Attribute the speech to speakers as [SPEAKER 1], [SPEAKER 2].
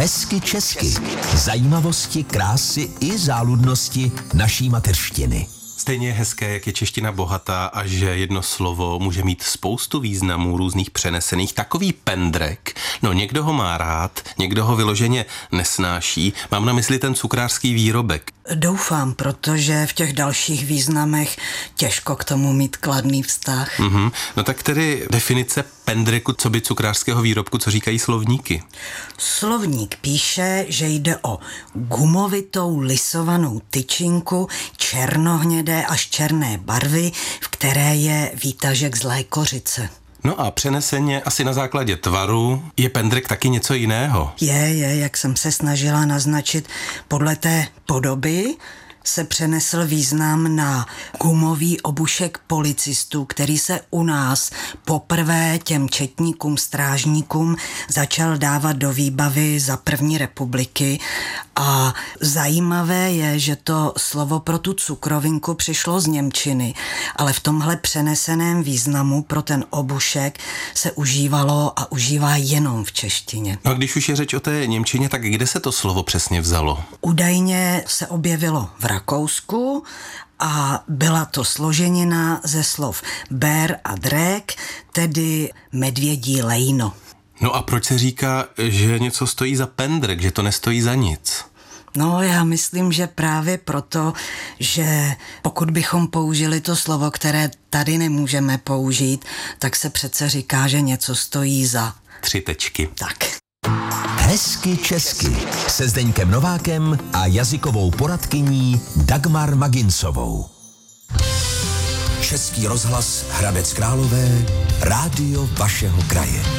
[SPEAKER 1] Hezky česky. Zajímavosti, krásy i záludnosti naší mateřštiny.
[SPEAKER 2] Stejně je hezké, jak je čeština bohatá a že jedno slovo může mít spoustu významů různých přenesených. Takový pendrek, no někdo ho má rád, někdo ho vyloženě nesnáší. Mám na mysli ten cukrářský výrobek.
[SPEAKER 3] Doufám, protože v těch dalších významech těžko k tomu mít kladný vztah.
[SPEAKER 2] No tak tedy definice pendreku coby cukrářského výrobku, co říkají slovníky?
[SPEAKER 3] Slovník píše, že jde o gumovitou lisovanou tyčinku černohnědé až černé barvy, v které je výtažek zlé kořice.
[SPEAKER 2] No a přeneseně asi na základě tvaru je pendrek taky něco jiného.
[SPEAKER 3] Je, jak jsem se snažila naznačit, podle té podoby se přenesl význam na gumový obušek policistů, který se u nás poprvé těm četníkům, strážníkům začal dávat do výbavy za první republiky. A zajímavé je, že to slovo pro tu cukrovinku přišlo z němčiny, ale v tomhle přeneseném významu pro ten obušek se užívalo a užívá jenom v češtině.
[SPEAKER 2] No a když už je řeč o té němčině, tak kde se to slovo přesně vzalo?
[SPEAKER 3] Údajně se objevilo v Rakousku a byla to složenina ze slov ber a drek, tedy medvědí lejno.
[SPEAKER 2] No a proč se říká, že něco stojí za pendrek, že to nestojí za nic?
[SPEAKER 3] No, já myslím, že právě proto, že pokud bychom použili to slovo, které tady nemůžeme použít, tak se přece říká, že něco stojí za
[SPEAKER 2] 3 tečky.
[SPEAKER 3] Tak.
[SPEAKER 1] Hezky česky se Zdeňkem Novákem a jazykovou poradkyní Dagmar Maginsovou. Český rozhlas Hradec Králové, rádio vašeho kraje.